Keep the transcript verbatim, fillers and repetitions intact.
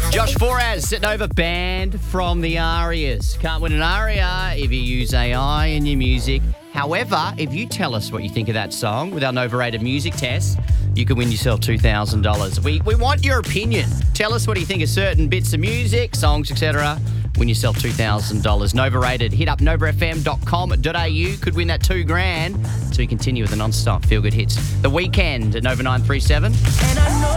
Josh Foraz sitting over, banned from the Arias. Can't win an aria if you use A I in your music. However, if you tell us what you think of that song with our Novarated music test, you can win yourself two thousand dollars. We we want your opinion. Tell us what you think of certain bits of music, songs, et cetera. Win yourself two thousand dollars. Novarated. Hit up nova f m dot com dot a u. Could win that two grand. So we continue with the non-stop feel-good hits. The Weekend at Nova nine three seven. And I know